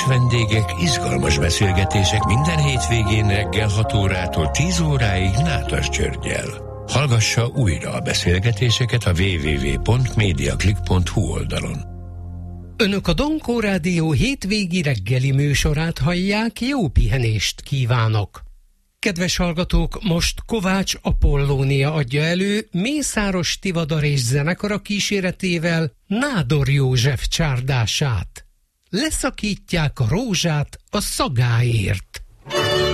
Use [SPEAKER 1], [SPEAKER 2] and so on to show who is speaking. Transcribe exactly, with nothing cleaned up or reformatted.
[SPEAKER 1] vendégek, izgalmas beszélgetések minden hétvégén reggel hat órától tíz óráig Nádas Györggyel. Hallgassa újra a beszélgetéseket a double-u double-u double-u pont mediaclick pont hu oldalon.
[SPEAKER 2] Önök a Donkó Rádió hétvégi reggeli műsorát hallják, jó pihenést kívánok! Kedves hallgatók, most Kovács Apollónia adja elő Mészáros Tivadar és zenekara kíséretével Nádor József csárdását. Leszakítják a rózsát a szagáért.